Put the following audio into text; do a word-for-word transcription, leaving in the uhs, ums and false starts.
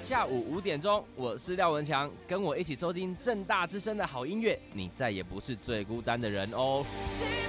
下午五点钟，我是廖文强，跟我一起收听政大之声的好音乐，你再也不是最孤单的人哦。